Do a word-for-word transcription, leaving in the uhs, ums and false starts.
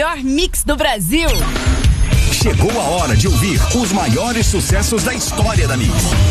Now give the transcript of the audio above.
melhor mix do Brasil. Chegou a hora de ouvir os maiores sucessos da história da Mix.